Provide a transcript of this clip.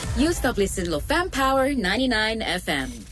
You stop listening to Fam Power 99 FM.